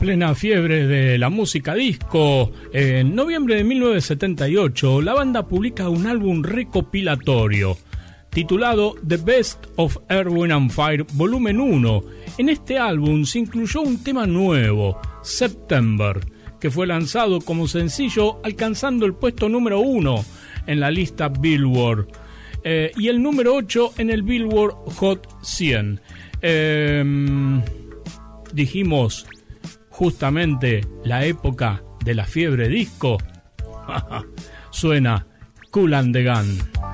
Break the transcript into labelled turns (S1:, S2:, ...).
S1: plena fiebre de la música disco, en noviembre de 1978, la banda publica un álbum recopilatorio titulado The Best of Earth, Wind and Fire Volumen 1. En este álbum se incluyó un tema nuevo, September, que fue lanzado como sencillo, alcanzando el puesto número 1 en la lista Billboard y el número 8 en el Billboard Hot 100. Dijimos justamente la época de la fiebre disco. Suena Kool and the Gang.